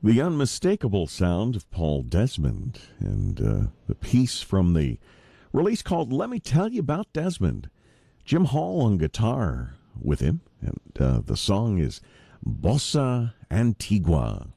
The unmistakable sound of Paul Desmond and the piece from the release called Let Me Tell You About Desmond. Jim Hall on guitar with him, and the song is Bossa Antigua.